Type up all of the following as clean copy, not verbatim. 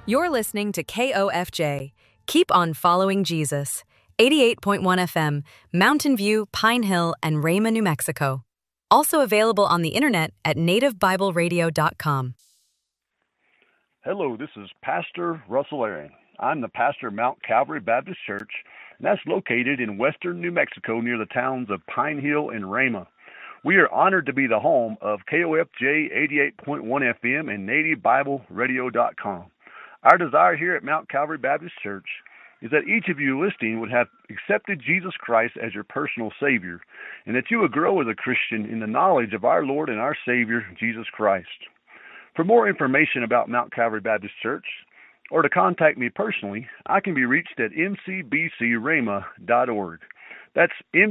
You're listening to KOFJ. Keep on following Jesus. 88.1 FM, Mountain View, Pine Hill, and Rama, New Mexico. Also available on the internet at nativebibleradio.com. Hello, this is Pastor Russell Aaron. I'm the pastor of Mount Calvary Baptist Church, and that's located in western New Mexico near the towns of Pine Hill and Rama. We are honored to be the home of KOFJ 88.1 FM and nativebibleradio.com. Our desire here at Mount Calvary Baptist Church is that each of you listening would have accepted Jesus Christ as your personal Savior, and that you would grow as a Christian in the knowledge of our Lord and our Savior, Jesus Christ. For more information about Mount Calvary Baptist Church, or to contact me personally, I can be reached at mcbcramah.org. That's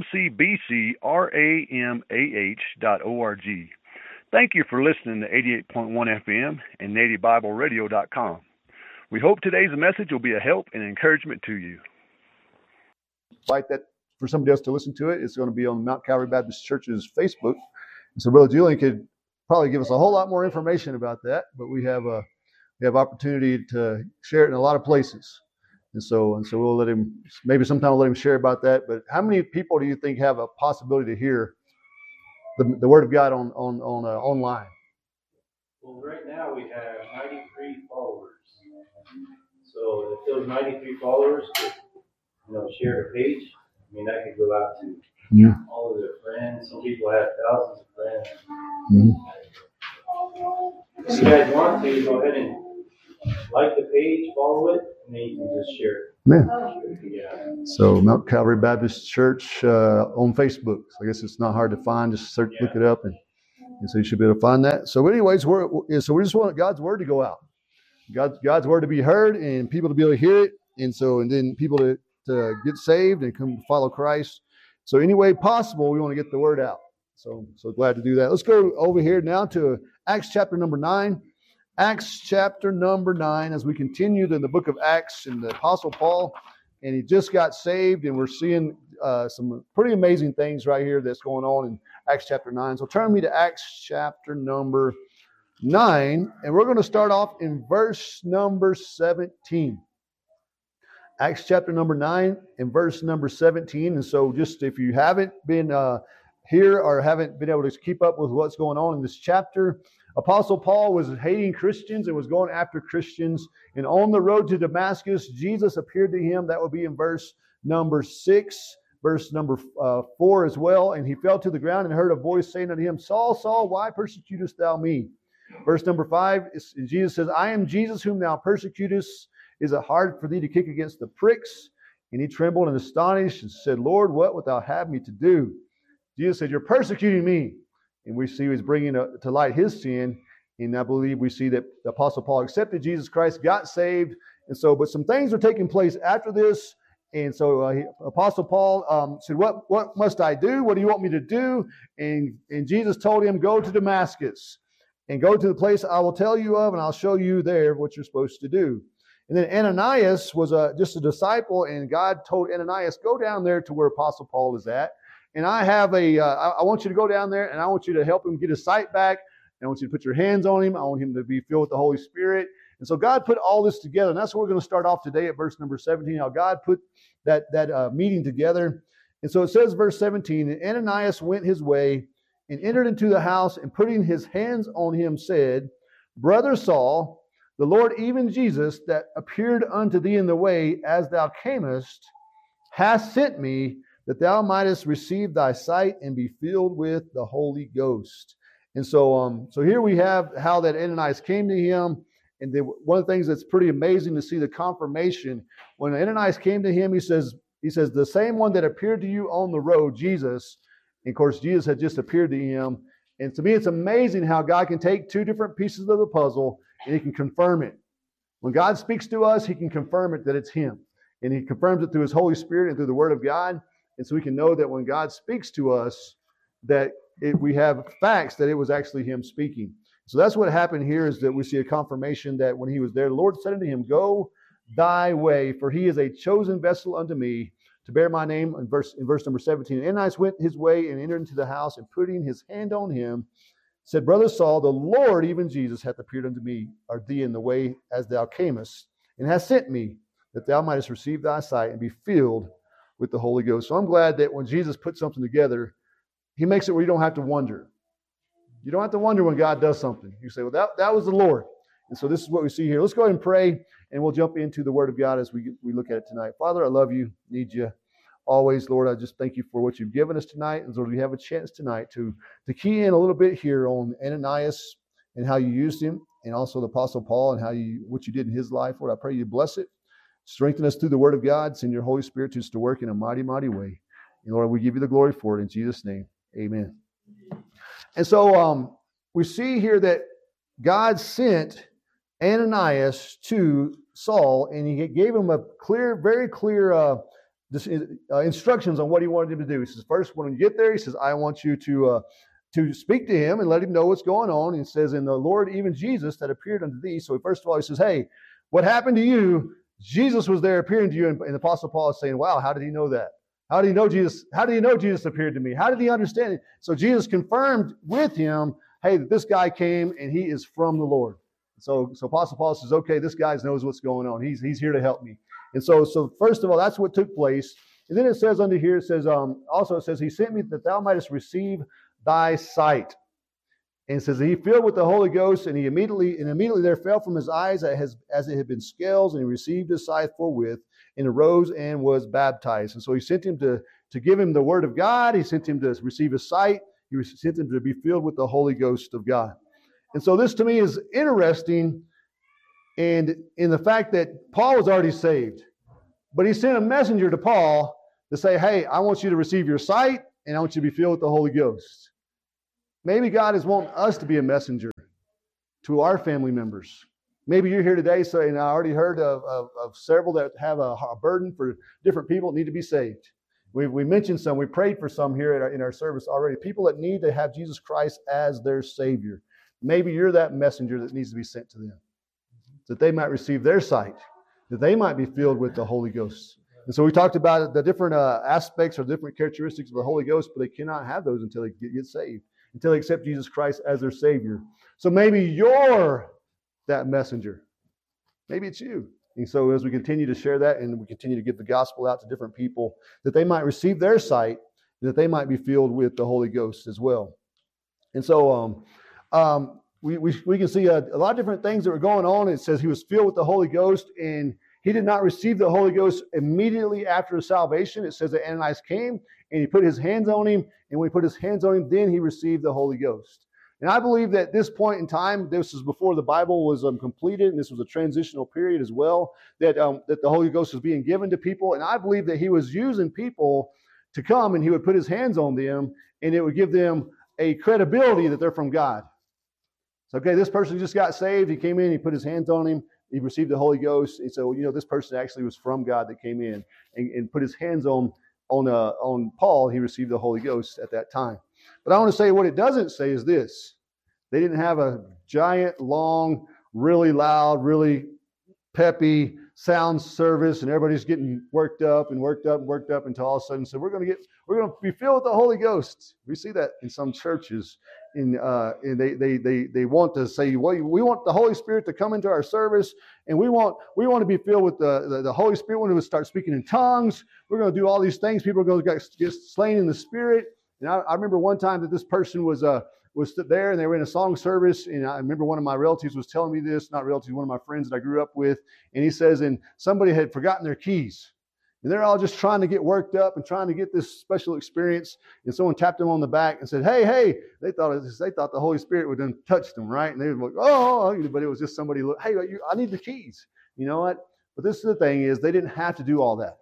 mcbcramah.org. Thank you for listening to 88.1 FM and nativebibleradio.com. We hope today's message will be a help and encouragement to you. Invite that for somebody else to listen to it. It's going to be on Mount Calvary Baptist Church's Facebook. And so Brother Julian could probably give us a whole lot more information about that, but we have opportunity to share it in a lot of places. And so we'll let him, maybe sometime we'll let him share about that. But how many people do you think have a possibility to hear the Word of God on online? Well, right now we have 93 followers. So if those 93 followers could, share the page, that could go out to all of their friends. Some people have thousands of friends. If you guys want to, go ahead and like the page, follow it, and then you can just share it. Yeah. So Mount Calvary Baptist Church on Facebook. So I guess it's not hard to find. Just look it up, and so you should be able to find that. So anyways, we just want God's Word to go out. God's Word to be heard and people to be able to hear it, and then people to get saved and come follow Christ. So any way possible, we want to get the Word out. So glad to do that. Let's go over here now to Acts chapter number 9. Acts chapter number 9, as we continue in the book of Acts and the Apostle Paul, and he just got saved, and we're seeing some pretty amazing things right here that's going on in Acts chapter 9. So turn me to Acts chapter number 9, and we're going to start off in verse number 17. Acts chapter number 9 and verse number 17. And so just if you haven't been here or haven't been able to keep up with what's going on in this chapter, Apostle Paul was hating Christians and was going after Christians. And on the road to Damascus, Jesus appeared to him. That would be in verse number 6, verse number 4 as well. And he fell to the ground and heard a voice saying unto him, Saul, Saul, why persecutest thou me? Verse number 5, Jesus says, I am Jesus whom thou persecutest. Is it hard for thee to kick against the pricks? And he trembled and astonished and said, Lord, what wilt thou have me to do? Jesus said, you're persecuting me. And we see he's bringing to light his sin. And I believe we see that the Apostle Paul accepted Jesus Christ, got saved. And so, but some things are taking place after this. And so Apostle Paul said, what must I do? What do you want me to do? And Jesus told him, go to Damascus and go to the place I will tell you of, and I'll show you there what you're supposed to do. And then Ananias was just a disciple, and God told Ananias, go down there to where Apostle Paul is at. And I have I want you to go down there, and I want you to help him get his sight back. And I want you to put your hands on him. I want him to be filled with the Holy Spirit. And so God put all this together. And that's where we're going to start off today at verse number 17, how God put that meeting together. And so it says, verse 17, and Ananias went his way and entered into the house, and putting his hands on him said, Brother Saul, the Lord, even Jesus, that appeared unto thee in the way as thou camest, hath sent me, that thou mightest receive thy sight and be filled with the Holy Ghost. And so here we have how that Ananias came to him. And one of the things that's pretty amazing to see the confirmation. When Ananias came to him, he says, the same one that appeared to you on the road, Jesus. And of course, Jesus had just appeared to him. And to me, it's amazing how God can take two different pieces of the puzzle and he can confirm it. When God speaks to us, he can confirm it that it's him. And he confirms it through his Holy Spirit and through the Word of God. And so we can know that when God speaks to us, that we have facts that it was actually him speaking. So that's what happened here, is that we see a confirmation that when he was there, the Lord said unto him, go thy way, for he is a chosen vessel unto me to bear my name, in verse number 17. And Ananias went his way and entered into the house, and putting his hand on him, said, Brother Saul, the Lord, even Jesus, hath appeared unto me, or thee, in the way as thou camest, and hath sent me, that thou mightest receive thy sight and be filled with the Holy Ghost. So I'm glad that when Jesus puts something together, he makes it where you don't have to wonder. You don't have to wonder when God does something. You say, well, that was the Lord. And so this is what we see here. Let's go ahead and pray, and we'll jump into the Word of God as we look at it tonight. Father, I love you, need you always. Lord, I just thank you for what you've given us tonight. And Lord, we have a chance tonight to key in a little bit here on Ananias and how you used him, and also the Apostle Paul and what you did in his life. Lord, I pray you bless it. Strengthen us through the Word of God. Send your Holy Spirit to work in a mighty, mighty way. And Lord, we give you the glory for it in Jesus' name. Amen. And so we see here that God sent Ananias to Saul, and he gave him very clear instructions on what he wanted him to do. He says, first, when you get there, he says, I want you to speak to him and let him know what's going on. And he says, and the Lord, even Jesus, that appeared unto thee. So first of all, he says, hey, what happened to you? Jesus was there appearing to you. And the Apostle Paul is saying, wow, how did he know that? How did he know Jesus? How did he know Jesus appeared to me? How did he understand it? So Jesus confirmed with him, hey, that this guy came and he is from the Lord. So Apostle Paul says, okay, this guy knows what's going on. He's here to help me. And so first of all, that's what took place. And then it says under here, it says, also it says, he sent me that thou mightest receive thy sight. And it says, he filled with the Holy Ghost, and immediately there fell from his eyes as it had been scales, and he received his sight forthwith, and arose and was baptized. And so he sent him to give him the word of God. He sent him to receive his sight. He sent him to be filled with the Holy Ghost of God. And so this to me is interesting, and in the fact that Paul was already saved, but he sent a messenger to Paul to say, hey, I want you to receive your sight, and I want you to be filled with the Holy Ghost. Maybe God is wanting us to be a messenger to our family members. Maybe you're here today saying, I already heard of several that have a burden for different people that need to be saved. We mentioned some. We prayed for some here in our service already. People that need to have Jesus Christ as their Savior. Maybe you're that messenger that needs to be sent to them, that they might receive their sight, that they might be filled with the Holy Ghost. And so we talked about the different aspects or different characteristics of the Holy Ghost, but they cannot have those until they get saved, until they accept Jesus Christ as their Savior. So maybe you're that messenger. Maybe it's you. And so as we continue to share that and we continue to give the gospel out to different people, that they might receive their sight, that they might be filled with the Holy Ghost as well. And so we can see a lot of different things that were going on. It says he was filled with the Holy Ghost, and he did not receive the Holy Ghost immediately after his salvation. It says that Ananias came and he put his hands on him, and when he put his hands on him, then he received the Holy Ghost. And I believe that at this point in time, this is before the Bible was completed, and this was a transitional period as well, that the Holy Ghost was being given to people. And I believe that he was using people to come, and he would put his hands on them, and it would give them a credibility that they're from God. So, okay, this person just got saved. He came in, he put his hands on him, he received the Holy Ghost. And so, this person actually was from God that came in and put his hands on Paul. He received the Holy Ghost at that time. But I want to say what it doesn't say is this. They didn't have a giant, long, really loud, really peppy sound service, and everybody's getting worked up until all of a sudden said, we're going to be filled with the Holy Ghost. We see that in some churches. And they want to say, well, we want the Holy Spirit to come into our service, and we want to be filled with the Holy Spirit. When we start speaking in tongues, we're going to do all these things. People are going to get slain in the Spirit. And I remember one time that this person was there, and they were in a song service, and I remember one of my relatives was telling me this, not relatives, one of my friends that I grew up with, and he says, and somebody had forgotten their keys. And they're all just trying to get worked up and trying to get this special experience. And someone tapped them on the back and said, hey, they thought the Holy Spirit would have touched them, right? And they were like, oh, but it was just somebody, hey, I need the keys. You know what? But this is the thing is they didn't have to do all that.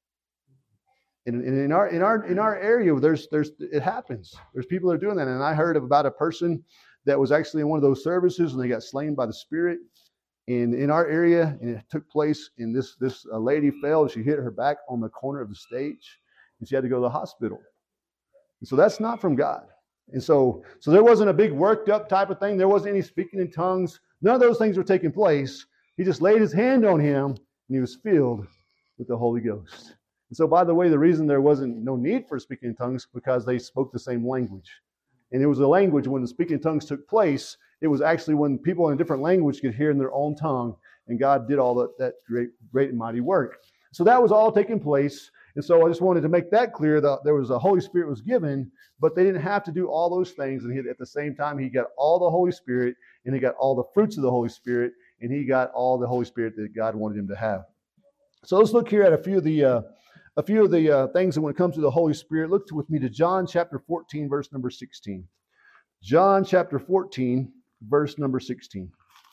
And in our area, it happens. There's people that are doing that. And I heard about a person that was actually in one of those services, and they got slain by the Spirit. And in our area, and it took place, and this lady fell, and she hit her back on the corner of the stage, and she had to go to the hospital. And so that's not from God. And so there wasn't a big worked up type of thing. There wasn't any speaking in tongues. None of those things were taking place. He just laid his hand on him, and he was filled with the Holy Ghost. And so, by the way, the reason there wasn't no need for speaking in tongues because they spoke the same language. And it was a language when the speaking in tongues took place. It was actually when people in a different language could hear in their own tongue, and God did all that great and mighty work. So that was all taking place. And so I just wanted to make that clear that there was a Holy Spirit was given, but they didn't have to do all those things. And at the same time, he got all the Holy Spirit, and he got all the fruits of the Holy Spirit, and he got all the Holy Spirit that God wanted him to have. So let's look here at a few of the things that when it comes to the Holy Spirit. Look with me to John chapter 14, verse number 16. John chapter 14, verse number 16.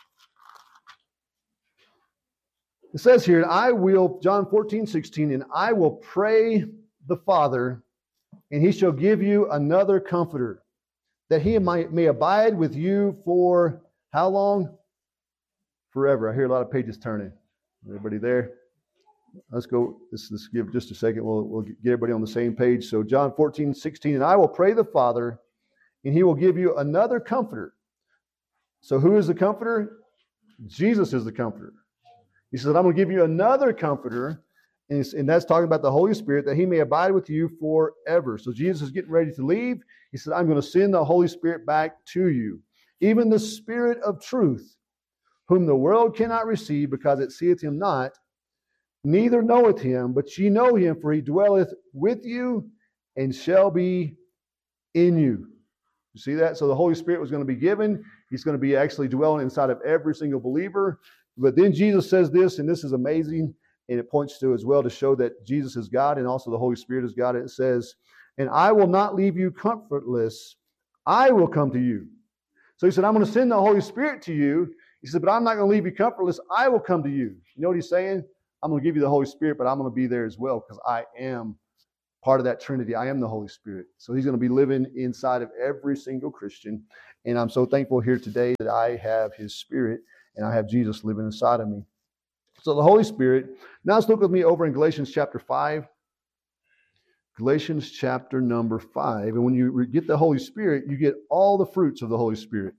It says here, John 14, 16, and I will pray the Father, and he shall give you another comforter, that he may abide with you for how long? Forever. I hear a lot of pages turning. Everybody there? Let's go. Let's give just a second. We'll get everybody on the same page. So John 14, 16, and I will pray the Father, and he will give you another comforter. So who is the comforter? Jesus is the comforter. He said, I'm going to give you another comforter, and that's talking about the Holy Spirit, that he may abide with you forever. So Jesus is getting ready to leave. He said, I'm going to send the Holy Spirit back to you, even the Spirit of truth, whom the world cannot receive, because it seeth him not, neither knoweth him, but ye know him, for he dwelleth with you and shall be in you. You see that? So the Holy Spirit was going to be given. He's going to be actually dwelling inside of every single believer. But then Jesus says this, and this is amazing, and it points to as well to show that Jesus is God and also the Holy Spirit is God. It says, and I will not leave you comfortless. I will come to you. So he said, I'm going to send the Holy Spirit to you. He said, but I'm not going to leave you comfortless. I will come to you. You know what he's saying? I'm going to give you the Holy Spirit, but I'm going to be there as well because I am part of that Trinity. I am the Holy Spirit. So he's going to be living inside of every single Christian. And I'm so thankful here today that I have his Spirit and I have Jesus living inside of me. So the Holy Spirit. Now let's look with me over in Galatians chapter 5. Galatians chapter number 5. And when you get the Holy Spirit, you get all the fruits of the Holy Spirit.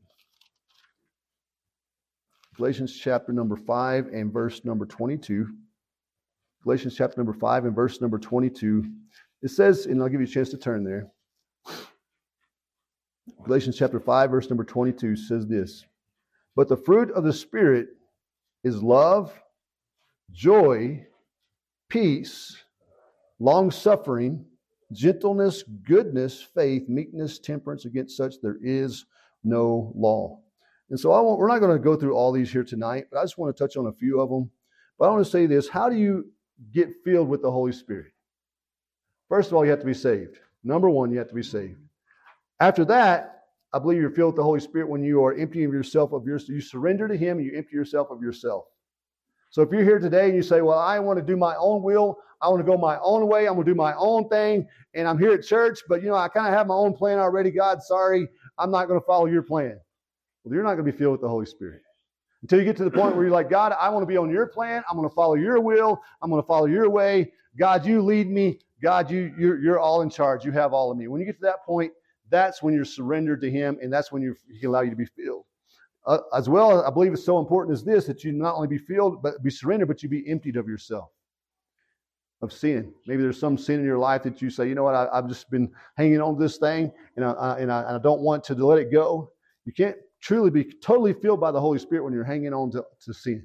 Galatians chapter number 5 and verse number 22. Galatians chapter number 5 and verse number 22. It says, and I'll give you a chance to turn there. Galatians chapter 5, verse number 22 says this. But the fruit of the Spirit is love, joy, peace, long-suffering, gentleness, goodness, faith, meekness, temperance. Against such there is no law. And so we're not going to go through all these here tonight, but I just want to touch on a few of them. But I want to say this. How do you get filled with the Holy Spirit? First of all, you have to be saved. Number one, you have to be saved. After that, I believe you're filled with the Holy Spirit when you are emptying yourself of yourself. You surrender to Him and you empty yourself of yourself. So if you're here today and you say, well, I want to do my own will, I want to go my own way, I'm going to do my own thing, and I'm here at church, but I kind of have my own plan already. God, sorry, I'm not going to follow your plan. Well, you're not going to be filled with the Holy Spirit. Until you get to the point where you're like, God, I want to be on your plan. I'm going to follow your will. I'm going to follow your way. God, you lead me. God, you're all in charge. You have all of me. When you get to that point, that's when you're surrendered to Him, and that's when He allows you to be filled. As well, I believe it's so important as this, that you not only be filled, but be surrendered, but you be emptied of yourself, of sin. Maybe there's some sin in your life that you say, you know what, I've just been hanging on to this thing, and I don't want to let it go. You can't truly be totally filled by the Holy Spirit when you're hanging on to sin.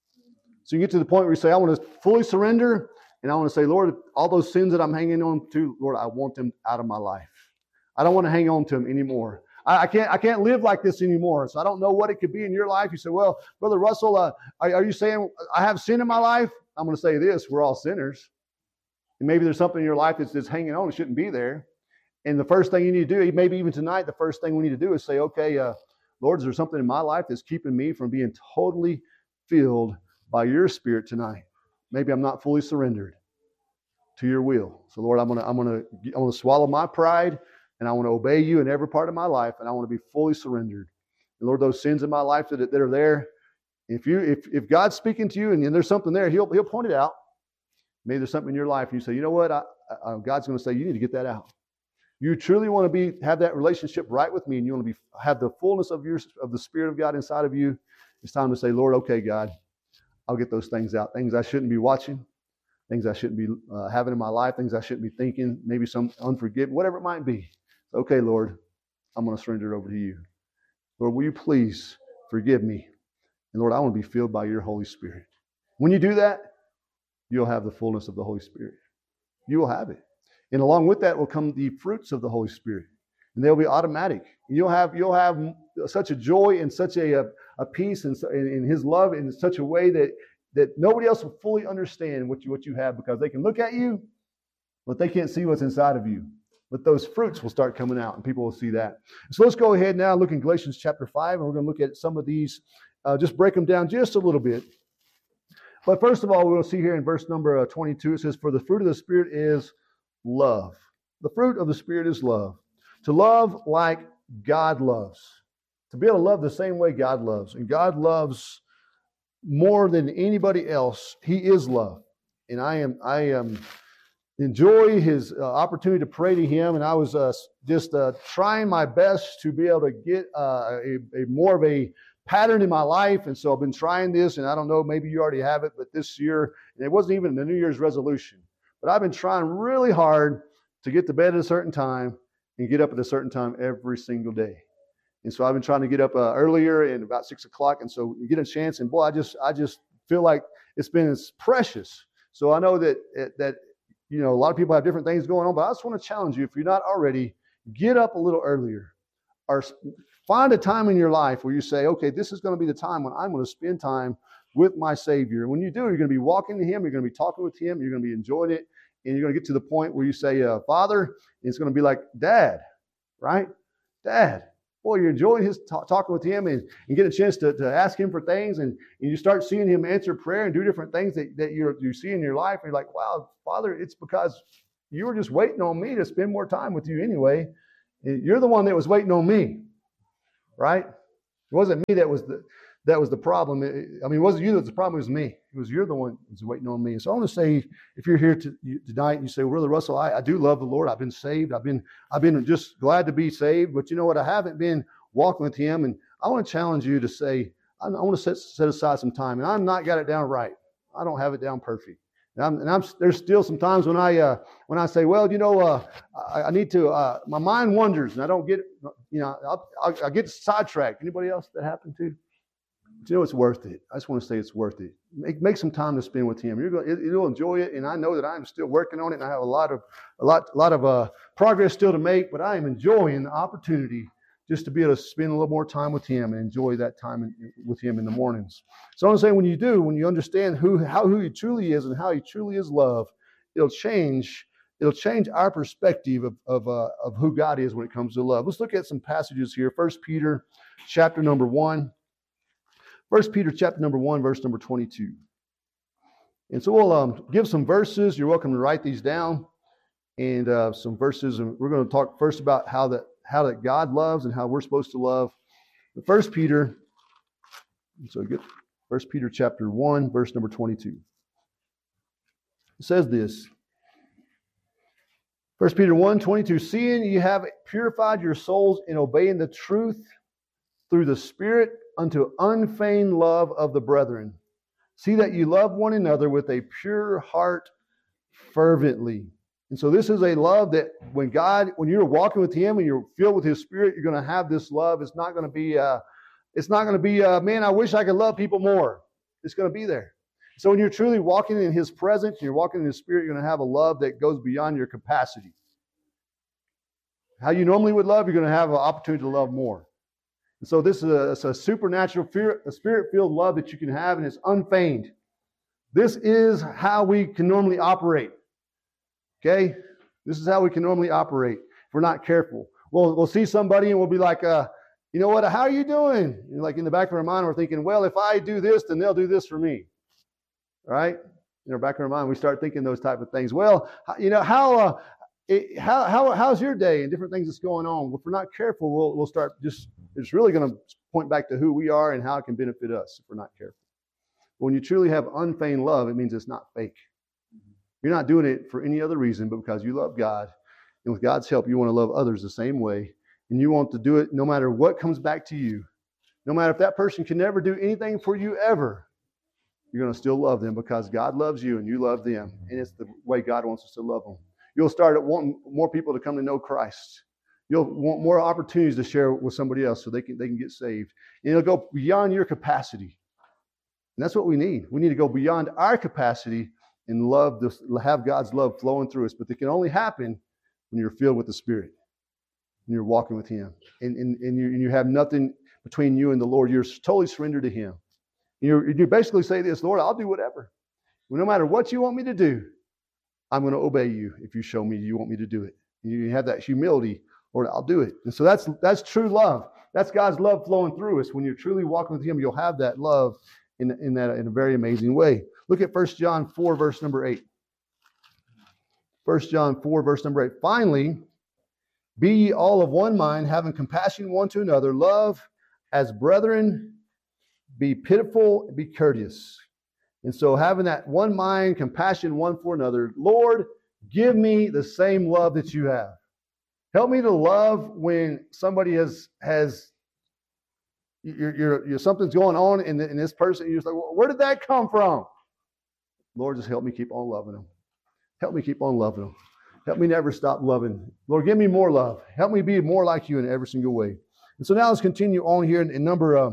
So you get to the point where you say, I want to fully surrender, and I want to say, Lord, all those sins that I'm hanging on to, Lord, I want them out of my life. I don't want to hang on to them anymore. I can't live like this anymore. So I don't know what it could be in your life. You say, well, Brother Russell, are you saying I have sin in my life? I'm going to say this, we're all sinners. And maybe there's something in your life that's hanging on. It shouldn't be there. And the first thing you need to do, maybe even tonight, the first thing we need to do is say, okay, Lord, is there something in my life that's keeping me from being totally filled by your Spirit tonight? Maybe I'm not fully surrendered to your will. So Lord, I'm going to swallow my pride, and I want to obey you in every part of my life, and I want to be fully surrendered. And Lord, those sins in my life that are there, if God's speaking to you and there's something there, He'll point it out. Maybe there's something in your life, and you say, you know what, God's going to say, you need to get that out. You truly want to have that relationship right with me, and you want to have the fullness of the Spirit of God inside of you. It's time to say, Lord, okay, God, I'll get those things out. Things I shouldn't be watching, things I shouldn't be having in my life, things I shouldn't be thinking, maybe some unforgiveness, whatever it might be. Okay, Lord, I'm going to surrender it over to you. Lord, will you please forgive me? And Lord, I want to be filled by your Holy Spirit. When you do that, you'll have the fullness of the Holy Spirit. You will have it. And along with that will come the fruits of the Holy Spirit. And they'll be automatic. You'll have such a joy and such a peace in his love in such a way that nobody else will fully understand what you have, because they can look at you, but they can't see what's inside of you. But those fruits will start coming out, and people will see that. So let's go ahead now and look in Galatians chapter 5, and we're going to look at some of these, just break them down just a little bit. But first of all, we'll see here in verse number 22, it says, "For the fruit of the Spirit is love." The fruit of the Spirit is love. To love like God loves. To be able to love the same way God loves. And God loves more than anybody else. He is love. And I enjoy his opportunity to pray to him. And I was just trying my best to be able to get a more of a pattern in my life. And so I've been trying this, and I don't know, maybe you already have it, but this year, and it wasn't even the New Year's resolution, but I've been trying really hard to get to bed at a certain time and get up at a certain time every single day. And so I've been trying to get up earlier and about 6 o'clock. And so you get a chance, and boy, I just feel like it's precious. So I know that a lot of people have different things going on, but I just want to challenge you, if you're not already, get up a little earlier, or find a time in your life where you say, okay, this is going to be the time when I'm going to spend time with my Savior. And when you do, you're going to be walking to him, you're going to be talking with him, you're going to be enjoying it, and you're going to get to the point where you say, Father, and it's going to be like, Dad, right? Dad. Boy, you're enjoying his talking with him and get a chance to ask him for things, and you start seeing him answer prayer and do different things that you see in your life. And you're like, wow, Father, it's because you were just waiting on me to spend more time with you anyway. You're the one that was waiting on me, right? It wasn't me that was the problem. It wasn't you that was the problem. It was me. It was you're the one that was waiting on me. So I want to say, if you're here tonight and you say, well, Brother Russell, I do love the Lord. I've been saved. I've been just glad to be saved. But you know what? I haven't been walking with him. And I want to challenge you to say, I want to set aside some time. And I've not got it down right. I don't have it down perfect. And there's still some times when I say, well, I need to. My mind wanders and I don't get. I get sidetracked. Anybody else that happened to? But it's worth it. I just want to say it's worth it. Make some time to spend with him. You'll enjoy it, and I know that I'm still working on it, and I have a lot of progress still to make. But I am enjoying the opportunity just to be able to spend a little more time with him and enjoy that time with him in the mornings. So I'm saying, when you understand who he truly is and how he truly is love, it'll change our perspective of who God is when it comes to love. Let's look at some passages here. 1 Peter chapter number 1. 1 Peter chapter number 1, verse number 22. And so we'll give some verses. You're welcome to write these down, and some verses. And we're going to talk first about how that God loves and how we're supposed to love. 1 Peter, so get 1 Peter chapter 1, verse number 22. It says this. 1 Peter 1, 22, "Seeing you have purified your souls in obeying the truth through the Spirit unto unfeigned love of the brethren. See that you love one another with a pure heart fervently." And so this is a love that when you're walking with him and you're filled with his Spirit, you're going to have this love. It's not going to be, man, I wish I could love people more. It's going to be there. So when you're truly walking in his presence, you're walking in his Spirit, you're going to have a love that goes beyond your capacity. How you normally would love, you're going to have an opportunity to love more. And so this is a supernatural, a Spirit-filled love that you can have, and it's unfeigned. This is how we can normally operate. Okay? This is how we can normally operate if we're not careful. We'll see somebody and we'll be like, you know what, how are you doing? And like in the back of our mind, we're thinking, well, if I do this, then they'll do this for me. All right? In our back of our mind, we start thinking those type of things. Well, how's your day, and different things that's going on. If we're not careful, we'll start it's really going to point back to who we are and how it can benefit us if we're not careful. But when you truly have unfeigned love, it means it's not fake. You're not doing it for any other reason but because you love God. And with God's help, you want to love others the same way. And you want to do it no matter what comes back to you. No matter if that person can never do anything for you ever, you're going to still love them because God loves you and you love them. And it's the way God wants us to love them. You'll start wanting more people to come to know Christ. You'll want more opportunities to share with somebody else so they can get saved. And it'll go beyond your capacity. And that's what we need. We need to go beyond our capacity and have God's love flowing through us. But it can only happen when you're filled with the Spirit, when you're walking with Him. And you have nothing between you and the Lord. You're totally surrendered to Him. You basically say this, Lord, I'll do whatever. No matter what you want me to do, I'm going to obey you if you show me you want me to do it. You have that humility, Lord, I'll do it. And so that's true love. That's God's love flowing through us. When you're truly walking with Him, you'll have that love in a very amazing way. Look at 1 John 4, verse number 8. 1 John 4, verse number 8. Finally, be ye all of one mind, having compassion one to another, love as brethren, be pitiful, be courteous. And so having that one mind, compassion one for another, Lord, give me the same love that you have. Help me to love when somebody has something's going on in this person. You're just like, well, where did that come from? Lord, just help me keep on loving them. Help me keep on loving them. Help me never stop loving. Lord, give me more love. Help me be more like you in every single way. And so now let's continue on here in number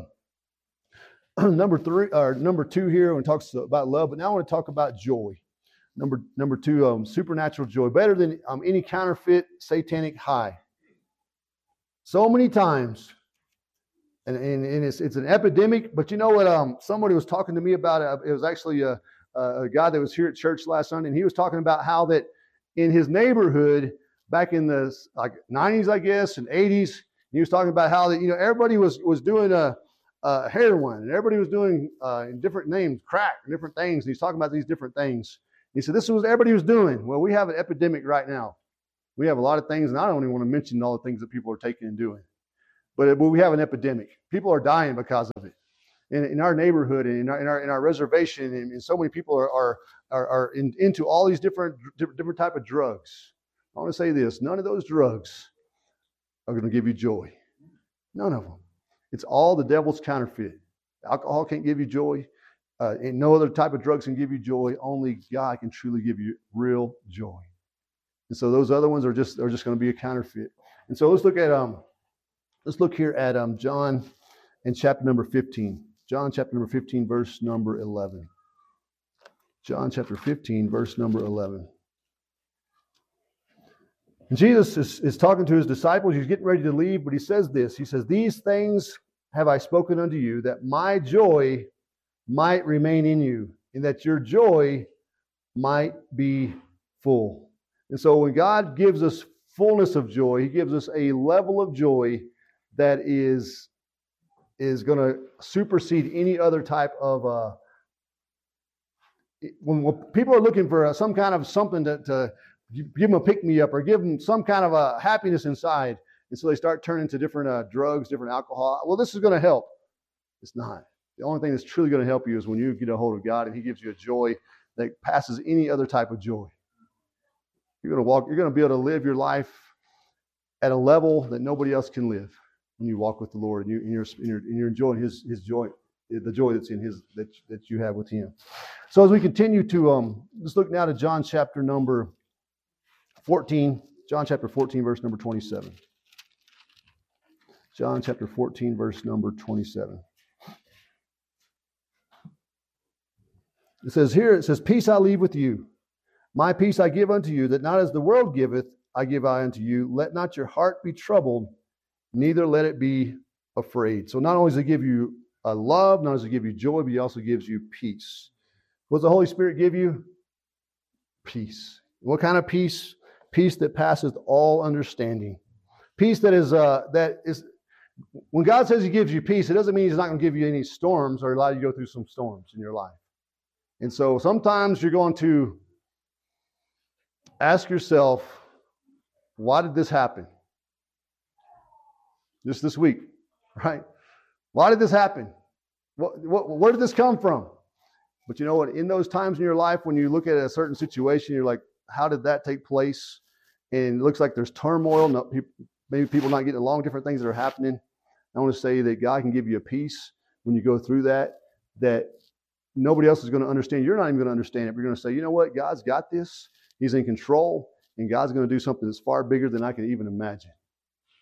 2 here when it talks about love. But now I want to talk about joy. Number 2, supernatural joy, better than any counterfeit satanic high. So many times, and it's an epidemic. But you know what? Somebody was talking to me about it. It was actually a guy that was here at church last Sunday, and he was talking about how that in his neighborhood back in the 90s, I guess, and 80s, he was talking about how that everybody was doing heroin, and everybody was doing different names, crack, and different things. And he's talking about these different things. He said, this is what everybody was doing. Well, we have an epidemic right now. We have a lot of things, and I don't even want to mention all the things that people are taking and doing. But we have an epidemic. People are dying because of it. In our neighborhood and in our reservation, and so many people are into all these different type of drugs. I want to say this: none of those drugs are going to give you joy. None of them. It's all the devil's counterfeit. Alcohol can't give you joy. And no other type of drugs can give you joy. Only God can truly give you real joy. And so those other ones are just going to be a counterfeit. And so let's look here at John in chapter number 15. John chapter number 15, verse number 11. John chapter 15, verse number 11. And Jesus is talking to his disciples. He's getting ready to leave, but he says this. He says, these things have I spoken unto you, that my joy might remain in you, and that your joy might be full. And so when God gives us fullness of joy, He gives us a level of joy that is going to supersede any other type of when people are looking for some kind of something to give them a pick-me-up or give them some kind of a happiness inside, and so they start turning to different drugs, different alcohol. Well, this is going to help. It's not. The only thing that's truly going to help you is when you get a hold of God and He gives you a joy that passes any other type of joy. You're going to be able to live your life at a level that nobody else can live when you walk with the Lord and you're enjoying His joy, the joy that's in His that you have with Him. So as we continue to let's look now to John chapter number 14. John chapter 14, verse number 27. John chapter 14, verse number 27. It says, peace I leave with you. My peace I give unto you, that not as the world giveth, I give I unto you. Let not your heart be troubled, neither let it be afraid. So not only does He give you love, not only does He give you joy, but He also gives you peace. What does the Holy Spirit give you? Peace. What kind of peace? Peace that passes all understanding. Peace that is when God says He gives you peace, it doesn't mean He's not going to give you any storms or allow you to go through some storms in your life. And so sometimes you're going to ask yourself, why did this happen? Just this week, right? Why did this happen? Where did this come from? But you know what? In those times in your life when you look at a certain situation, you're like, how did that take place? And it looks like there's turmoil. Maybe people not getting along, different things that are happening. I want to say that God can give you a peace when you go through that nobody else is going to understand. You're not even going to understand it. You're going to say, you know what? God's got this. He's in control, and God's going to do something that's far bigger than I can even imagine.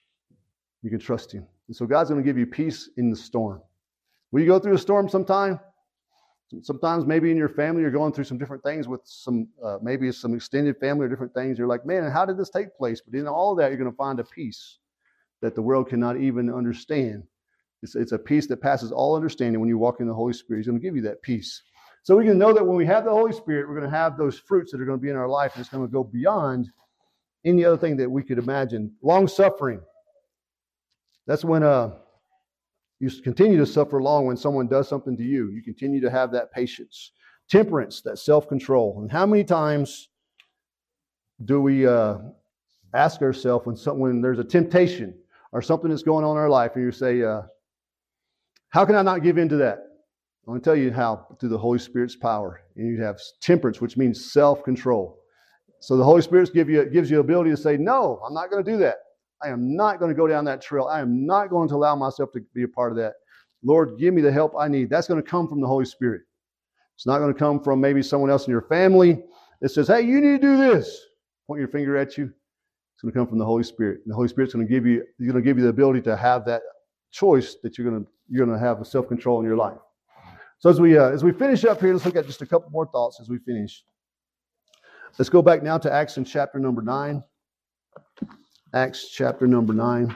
You can trust Him. And so God's going to give you peace in the storm. Will you go through a storm sometime? Sometimes maybe in your family you're going through some different things with maybe some extended family or different things. You're like, man, how did this take place? But in all of that, you're going to find a peace that the world cannot even understand. It's a peace that passes all understanding when you walk in the Holy Spirit. He's going to give you that peace. So we can know that when we have the Holy Spirit, we're going to have those fruits that are going to be in our life, and it's going to go beyond any other thing that we could imagine. Long suffering. That's when you continue to suffer long when someone does something to you. You continue to have that patience. Temperance, that self-control. And how many times do we ask ourselves when there's a temptation or something that's going on in our life, and you say, how can I not give in to that? I'm going to tell you how, through the Holy Spirit's power. And you have temperance, which means self-control. So the Holy Spirit gives you the ability to say, no, I'm not going to do that. I am not going to go down that trail. I am not going to allow myself to be a part of that. Lord, give me the help I need. That's going to come from the Holy Spirit. It's not going to come from maybe someone else in your family that says, hey, you need to do this. Point your finger at you. It's going to come from the Holy Spirit. And the Holy Spirit's going to give you the ability to have that choice that you're going to have a self-control in your life. So as we finish up here, let's look at just a couple more thoughts as we finish. Let's go back now to Acts in chapter number 9. Acts chapter number 9.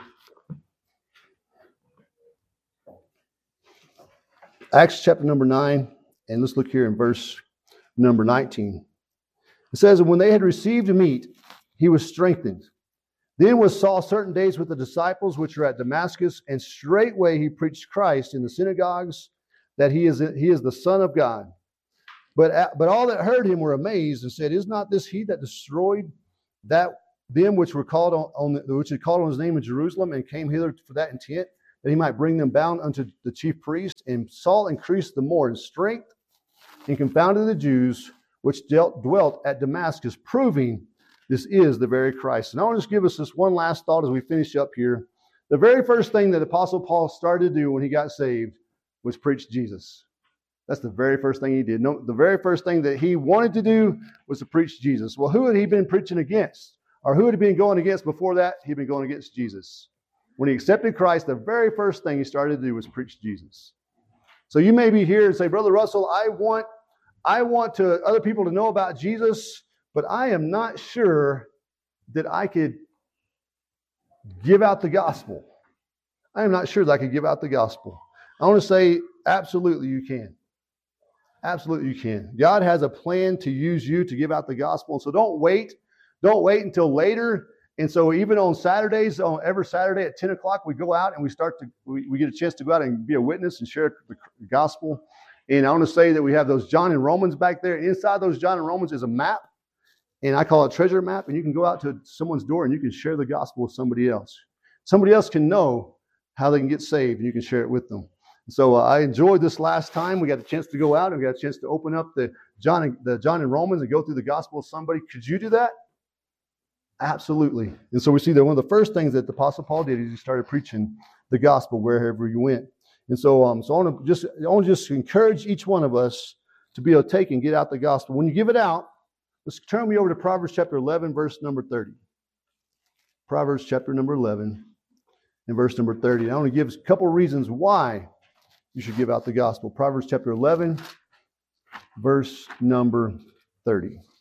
Acts chapter number 9, and let's look here in verse number 19. It says, and when they had received meat, he was strengthened. Then was Saul certain days with the disciples which were at Damascus, and straightway he preached Christ in the synagogues, that he is the Son of God. But all that heard him were amazed and said, is not this he that destroyed them which were called which had called on his name in Jerusalem, and came hither for that intent, that he might bring them bound unto the chief priest? And Saul increased the more in strength, and confounded the Jews which dwelt at Damascus, proving this is the very Christ. And I want to just give us this one last thought as we finish up here. The very first thing that Apostle Paul started to do when he got saved was preach Jesus. That's the very first thing he did. No, the very first thing that he wanted to do was to preach Jesus. Well, who had he been preaching against? Or who had he been going against before that? He'd been going against Jesus. When he accepted Christ, the very first thing he started to do was preach Jesus. So you may be here and say, Brother Russell, I want other people to know about Jesus, but I am not sure that I could give out the gospel. I am not sure that I could give out the gospel. I want to say, absolutely you can. Absolutely you can. God has a plan to use you to give out the gospel. So don't wait. Don't wait until later. And so even on Saturdays, every Saturday at 10 o'clock, we go out and we get a chance to go out and be a witness and share the gospel. And I want to say that we have those John and Romans back there. Inside those John and Romans is a map. And I call it treasure map. And you can go out to someone's door and you can share the gospel with somebody else. Somebody else can know how they can get saved, and you can share it with them. So I enjoyed this last time. We got a chance to go out and we got a chance to open up the John and Romans and go through the gospel with somebody. Could you do that? Absolutely. And so we see that one of the first things that the Apostle Paul did is he started preaching the gospel wherever he went. And so I want to just encourage each one of us to be able to take and get out the gospel. When you give it out, let's turn me over to Proverbs chapter 11, verse number 30. Proverbs chapter number 11 and verse number 30. And I want to give a couple of reasons why you should give out the gospel. Proverbs chapter 11, verse number 30. It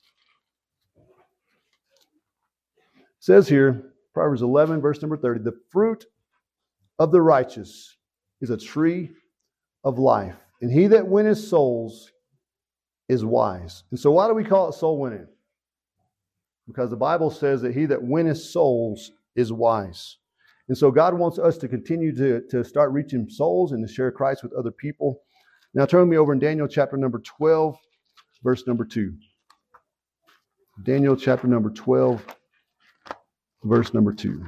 says here, Proverbs 11, verse number 30, the fruit of the righteous is a tree of life, and he that winneth souls is wise. And so why do we call it soul winning? Because the Bible says that he that winneth souls is wise. And so God wants us to continue to start reaching souls and to share Christ with other people. Now turn me over in Daniel chapter number 12, verse number 2. Daniel chapter number 12, verse number 2.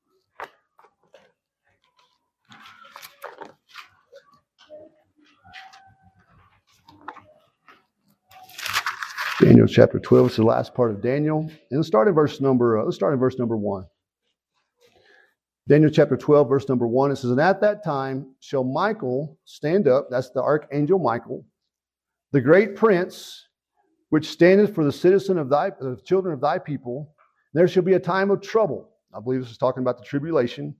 Daniel chapter 12 is the last part of Daniel. And let's start in verse number 1. Daniel chapter 12, verse number 1, it says, and at that time shall Michael stand up, that's the archangel Michael, the great prince, which standeth for the citizen of the children of thy people. There shall be a time of trouble. I believe this is talking about the tribulation.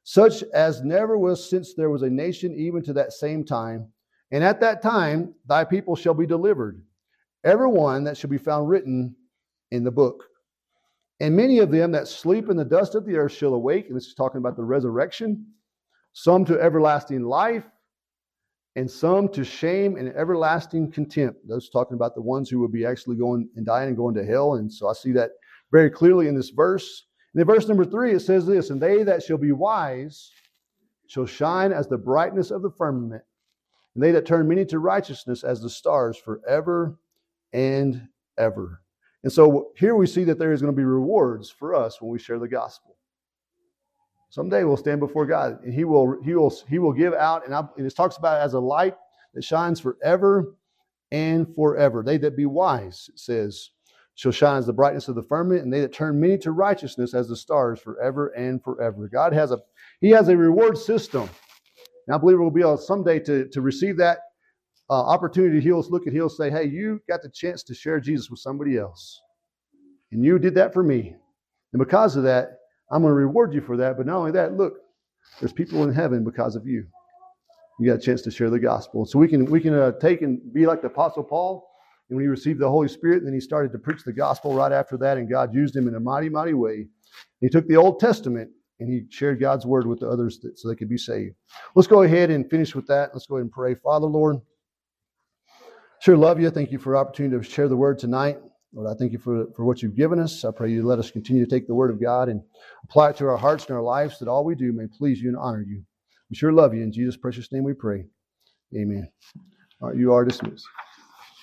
such as never was since there was a nation even to that same time. And at that time, thy people shall be delivered, every one that shall be found written in the book. And many of them that sleep in the dust of the earth shall awake. And this is talking about the resurrection. Some to everlasting life, and some to shame and everlasting contempt. Those talking about the ones who will be actually going and dying and going to hell. And so I see that very clearly in this verse. And in verse number 3, it says this, and they that shall be wise shall shine as the brightness of the firmament, and they that turn many to righteousness as the stars forever and ever. And so here we see that there is going to be rewards for us when we share the gospel. Someday we'll stand before God, and He will give out, and it talks about as a light that shines forever and forever. They that be wise, it says, shall shine as the brightness of the firmament, and they that turn many to righteousness as the stars forever and forever. God has a reward system. And I believe we'll be able someday to receive that opportunity. He'll look and he'll say, hey, you got the chance to share Jesus with somebody else. And you did that for me. And because of that, I'm going to reward you for that. But not only that, look, there's people in heaven because of you. You got a chance to share the gospel. So we can take and be like the Apostle Paul. And when he received the Holy Spirit, then he started to preach the gospel right after that. And God used him in a mighty, mighty way. He took the Old Testament and he shared God's word with the others so they could be saved. Let's go ahead and finish with that. Let's go ahead and pray. Father, Lord, sure love you. Thank you for the opportunity to share the word tonight. Lord, I thank you for what you've given us. I pray you let us continue to take the word of God and apply it to our hearts and our lives, that all we do may please you and honor you. We sure love you. In Jesus' precious name we pray. Amen. All right, you are dismissed.